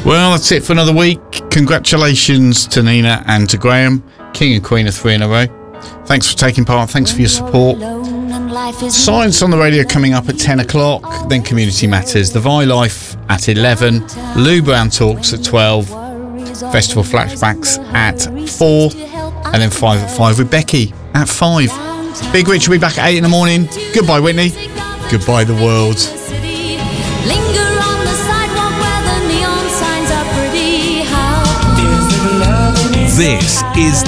Well, that's it for another week. Congratulations to Nina and to Graham, King and Queen of 3 in a row. Thanks for taking part. Thanks for your support. Science on the Radio coming up at 10 o'clock. Then Community Matters. The Vi Life at 11. Lou Brown Talks at 12. Festival Flashbacks at 4. And then 5 at 5 with Becky at 5. Big Rich will be back at 8 in the morning. Goodbye, Whitney. Goodbye, the world. This is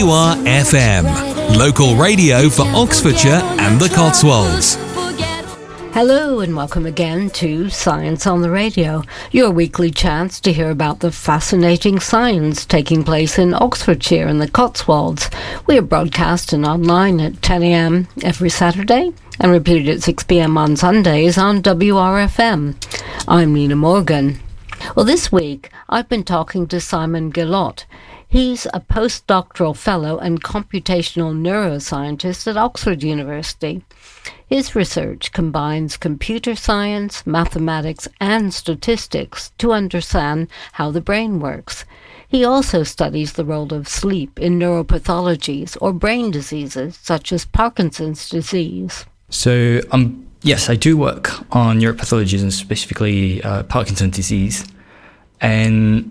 WRFM, local radio for Oxfordshire and the Cotswolds. Hello and welcome again to Science on the Radio, your weekly chance to hear about the fascinating science taking place in Oxfordshire and the Cotswolds. We are broadcasting online at 10 a.m. every Saturday and repeated at 6 p.m. on Sundays on WRFM. I'm Nina Morgan. Well, this week I've been talking to Simon Gillott. He's a postdoctoral fellow and computational neuroscientist at Oxford University. His research combines computer science, mathematics, and statistics to understand how the brain works. He also studies the role of sleep in neuropathologies or brain diseases such as Parkinson's disease. So, yes, I do work on neuropathologies and specifically Parkinson's disease. And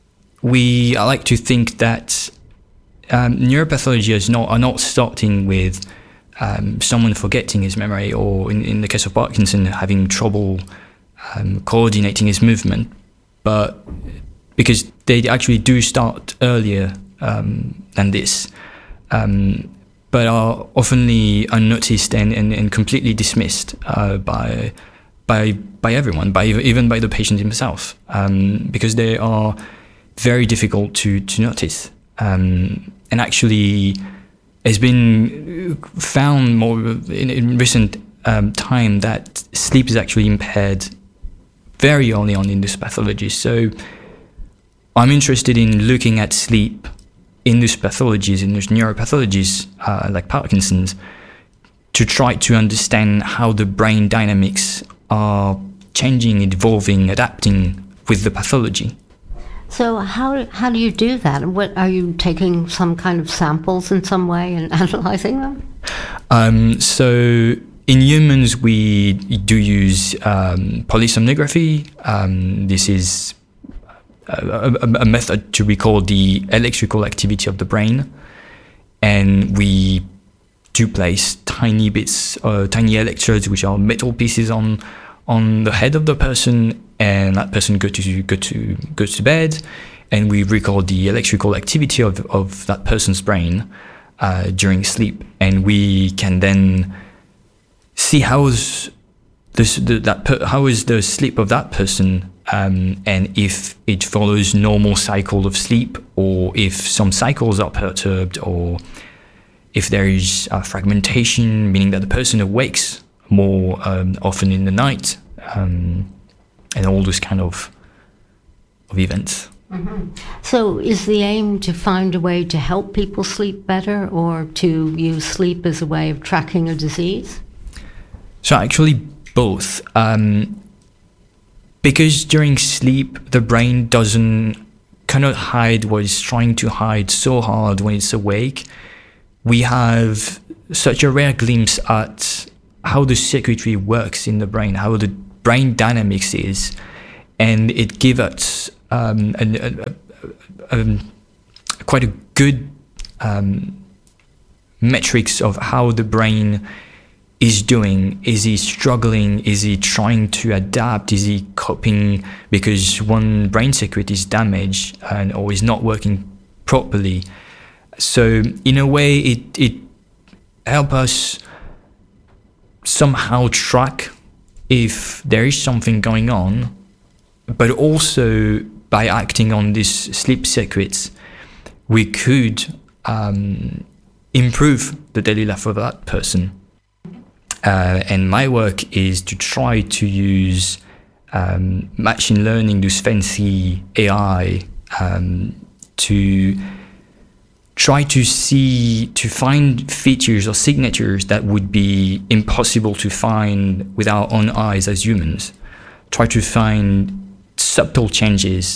I like to think that neuropathology are not starting with someone forgetting his memory, or in the case of Parkinson, having trouble coordinating his movement, but because they actually do start earlier than this, but are oftenly unnoticed and completely dismissed by everyone, even by the patient himself, because they are very difficult to notice, and actually has been found more in recent time that sleep is actually impaired very early on in this pathology. So I'm interested in looking at sleep in these pathologies, in these neuropathologies like Parkinson's, to try to understand how the brain dynamics are changing, evolving, adapting with the pathology. So how do you do that? What are you taking some kind of samples in some way and analysing them? So in humans, we do use polysomnography. This is a method to record the electrical activity of the brain, and we do place tiny bits, tiny electrodes, which are metal pieces on the head of the person, and that person goes to bed, and we record the electrical activity of that person's brain during sleep, and we can then see how is the sleep of that person, and if it follows normal cycle of sleep, or if some cycles are perturbed, or if there is fragmentation, meaning that the person awakes more often in the night, and all those kind of events. Mm-hmm. So is the aim to find a way to help people sleep better, or to use sleep as a way of tracking a disease? So actually both. Because during sleep, the brain cannot hide what it's trying to hide so hard when it's awake. We have such a rare glimpse at how the circuitry works in the brain, how the brain dynamics is, and it gives us quite a good metrics of how the brain is doing. Is he struggling? Is he trying to adapt? Is he coping because one brain circuit is damaged or is not working properly? So in a way, it helps us somehow track if there is something going on, but also by acting on these sleep circuits, we could improve the daily life of that person. And my work is to try to use machine learning, this fancy AI, to try to find features or signatures that would be impossible to find with our own eyes as humans. Try to find subtle changes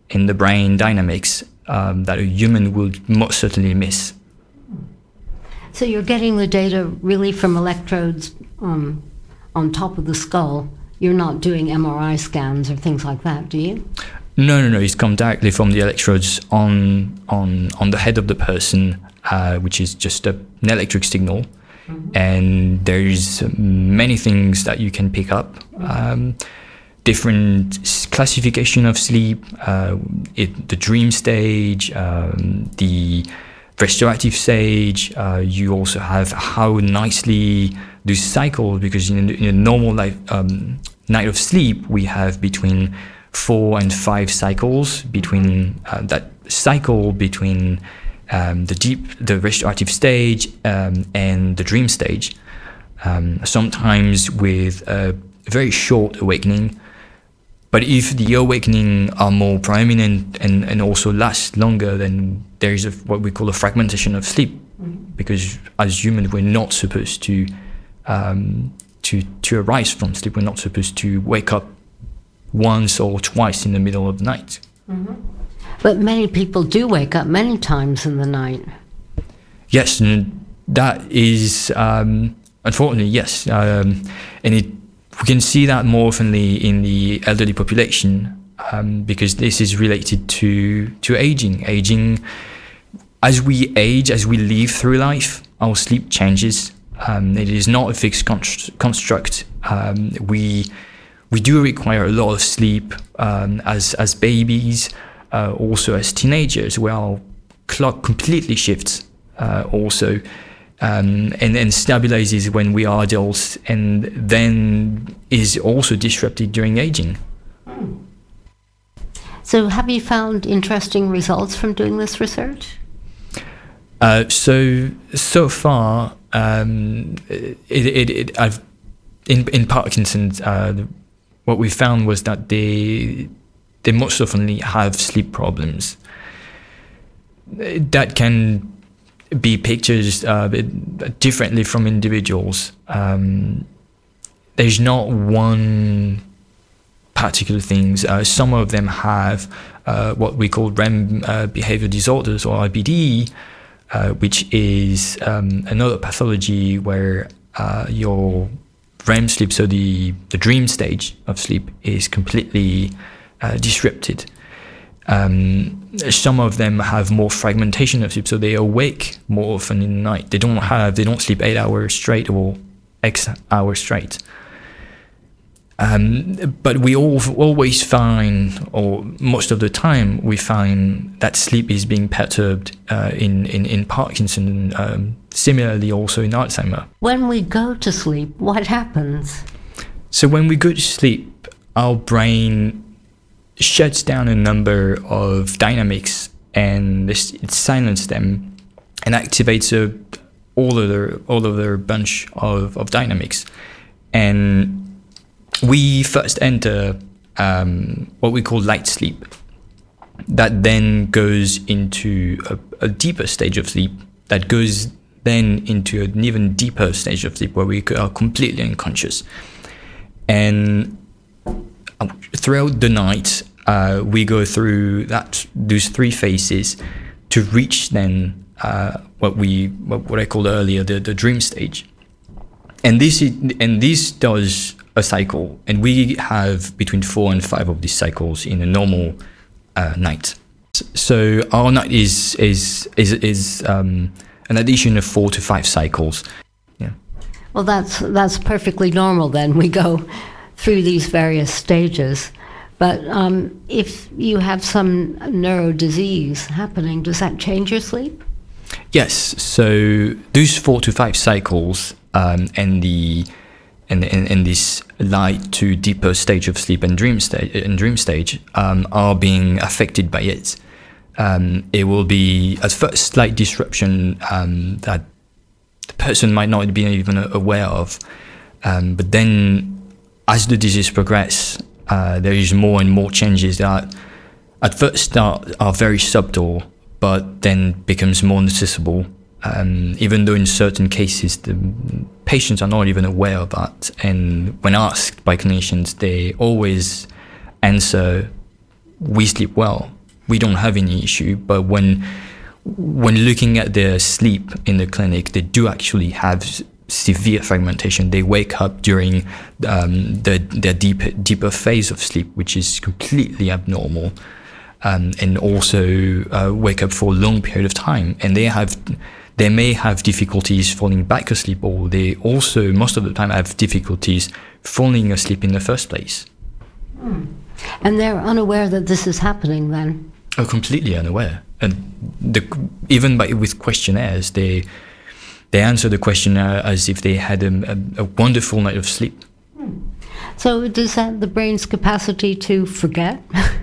in the brain dynamics that a human would most certainly miss. So you're getting the data really from electrodes on top of the skull. You're not doing MRI scans or things like that, do you? No. It's come directly from the electrodes on the head of the person, which is just an electric signal. Mm-hmm. And there's many things that you can pick up. Different classification of sleep, the dream stage, the restorative stage. You also have how nicely do cycles, because in a normal night of sleep, we have between 4 and 5 cycles between that cycle between the restorative stage and the dream stage. Sometimes with a very short awakening. But if the awakening are more prominent and also last longer, then there is what we call a fragmentation of sleep, because as humans we're not supposed to arise from sleep. We're not supposed to wake up once or twice in the middle of the night. Mm-hmm. But many people do wake up many times in the night. Yes, and that is unfortunately yes, and we can see that more oftenly in the elderly population, because this is related to aging. Aging, as we age, as we live through life, our sleep changes. It is not a fixed construct. We do require a lot of sleep as babies, also as teenagers, where our clock completely shifts also. And stabilizes when we are adults, and then is also disrupted during aging. So have you found interesting results from doing this research? So far, in Parkinson's, what we found was that they most often have sleep problems. That can be pictures differently from individuals. There's not one particular things. Some of them have what we call REM behavior disorders, or IBD, which is another pathology where your REM sleep, so the dream stage of sleep, is completely disrupted. Some of them have more fragmentation of sleep, so they awake more often in the night. They don't sleep 8 hours straight or X hours straight. But we always find, or most of the time, we find that sleep is being perturbed in Parkinson, similarly also in Alzheimer. When we go to sleep, what happens? So when we go to sleep, our brain shuts down a number of dynamics, and it silences them and activates all of their bunch of dynamics. And we first enter what we call light sleep, that then goes into a deeper stage of sleep, that goes then into an even deeper stage of sleep where we are completely unconscious. And throughout the night, we go through those 3 phases to reach then what I called earlier the dream stage, and this does a cycle, and we have between 4 and 5 of these cycles in a normal night. So our night is an addition of 4 to 5 cycles. Yeah. Well, that's perfectly normal. Then we go through these various stages. But if you have some neuro disease happening, does that change your sleep? Yes. So those 4 to 5 cycles and this light to deeper stage of sleep and dream stage are being affected by it. It will be at first slight disruption that the person might not be even aware of, but then as the disease progresses, there is more and more changes that at first are very subtle, but then becomes more noticeable. Even though in certain cases the patients are not even aware of that, and when asked by clinicians, they always answer, "We sleep well," we don't have any issue. But when looking at their sleep in the clinic, they do actually have severe fragmentation. They wake up during their deeper phase of sleep, which is completely abnormal, and also wake up for a long period of time. And they may have difficulties falling back asleep, or they also most of the time have difficulties falling asleep in the first place. And they're unaware that this is happening then? Oh, completely unaware. And even with questionnaires, they answer the questionnaire as if they had a wonderful night of sleep. So does that the brain's capacity to forget?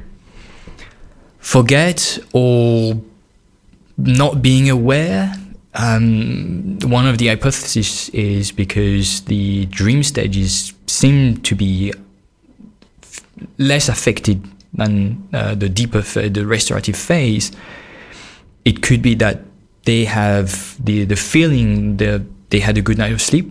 Forget or not being aware? One of the hypotheses is because the dream stages seem to be less affected than the restorative phase. It could be that they have the feeling that they had a good night of sleep.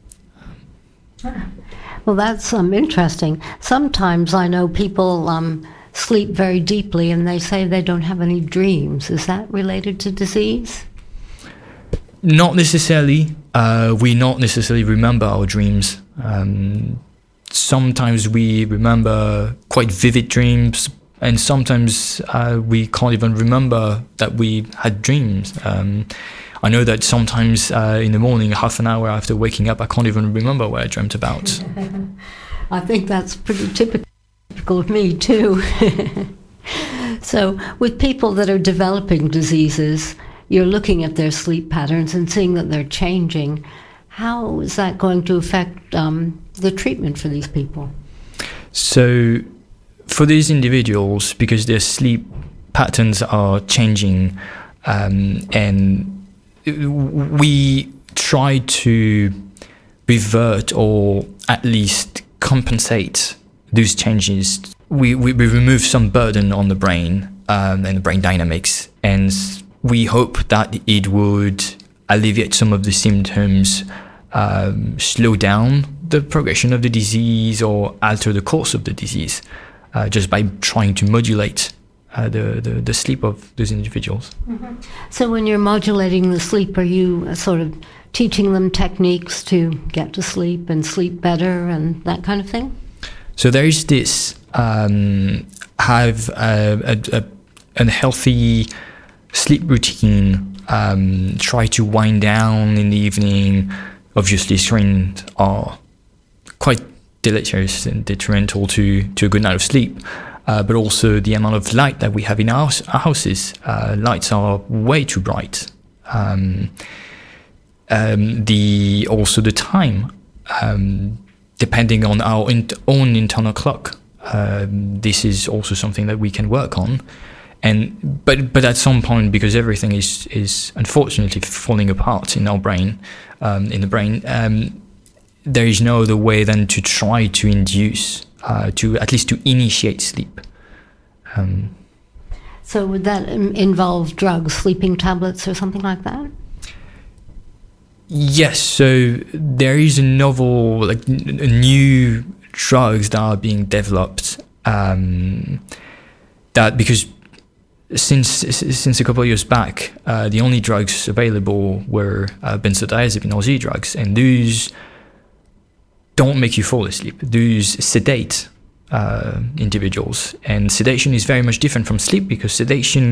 Well, that's interesting. Sometimes I know people sleep very deeply and they say they don't have any dreams. Is that related to disease? Not necessarily. We not necessarily remember our dreams. Sometimes we remember quite vivid dreams, and sometimes we can't even remember that we had dreams. I know that sometimes in the morning, half an hour after waking up, I can't even remember what I dreamt about. I think that's pretty typical of me too. So with people that are developing diseases, you're looking at their sleep patterns and seeing that they're changing. How is that going to affect the treatment for these people? So for these individuals, because their sleep patterns are changing, and we try to revert or at least compensate those changes. We remove some burden on the brain and the brain dynamics, and we hope that it would alleviate some of the symptoms, slow down the progression of the disease or alter the course of the disease, just by trying to modulate the sleep of those individuals. Mm-hmm. So when you're modulating the sleep, are you sort of teaching them techniques to get to sleep and sleep better and that kind of thing? So there is this, have a healthy sleep routine, try to wind down in the evening. Obviously, screens are quite deleterious and detrimental to a good night of sleep, but also the amount of light that we have in our houses. Lights are way too bright. Also the time, depending on our own internal clock. This is also something that we can work on. But at some point, because everything is unfortunately falling apart in our brain, in the brain, there is no other way than to try to induce, to at least to initiate sleep. So would that involve drugs, sleeping tablets or something like that? Yes. So there is a novel, new drugs that are being developed. That because since a couple of years back, the only drugs available were benzodiazepine or Z drugs, and those don't make you fall asleep. Those sedate individuals, and sedation is very much different from sleep, because sedation